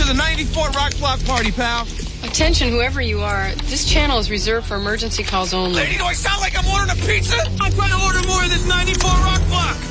the 94 Rock Block party, pal. Attention, whoever you are. This channel is reserved for emergency calls only. Lady, do I sound like I'm ordering a pizza? I'm trying to order more of this 94 Rock Block.